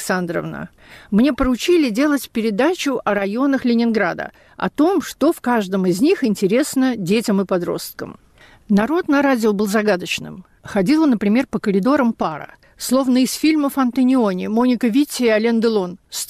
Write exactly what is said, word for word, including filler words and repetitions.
Александровна, мне поручили делать передачу о районах Ленинграда, о том, что в каждом из них интересно детям и подросткам. Народ на радио был загадочным. Ходила, например, по коридорам пара, словно из фильмов Антониони, Моника Витти и Ален Делон, с